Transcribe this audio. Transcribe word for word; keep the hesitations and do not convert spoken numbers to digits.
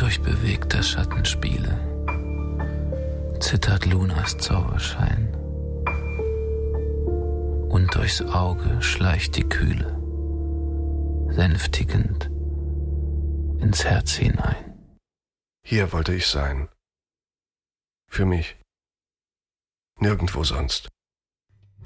durch bewegter Schattenspiele zittert Lunas Zauberschein, und durchs Auge schleicht die Kühle, sänftigend ins Herz hinein. Hier wollte ich sein. Für mich. Nirgendwo sonst.